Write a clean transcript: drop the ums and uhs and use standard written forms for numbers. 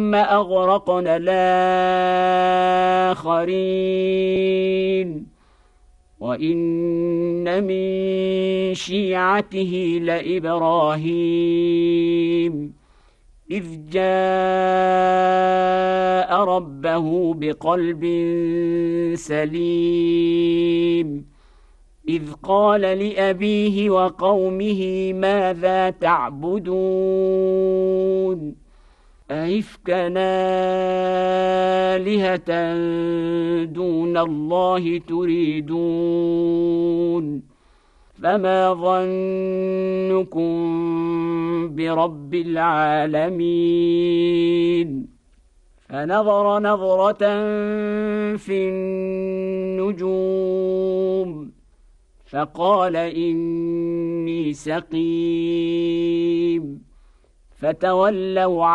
ثم أغرقنا الآخرين وإن من شيعته لإبراهيم إذ جاء ربه بقلب سليم إذ قال لأبيه وقومه ماذا تعبدون أئفكا آلهة دون الله تريدون فما ظنكم برب العالمين فنظر نظرة في النجوم فقال إني سقيم فتولوا